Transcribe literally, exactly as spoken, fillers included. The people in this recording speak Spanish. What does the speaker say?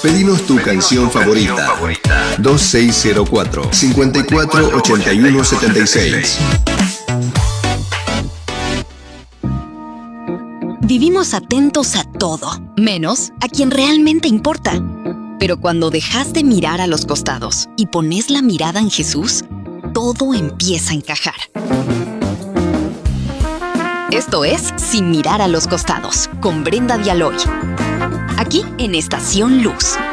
Pedinos tu canción favorita. dos seis cero cuatro, cinco cuatro ocho uno siete seis. Vivimos atentos a todo, menos a quien realmente importa. Pero cuando dejas de mirar a los costados y pones la mirada en Jesús, todo empieza a encajar. Esto es Sin mirar a los costados, con Brenda Dialoy. Aquí en Estación Luz.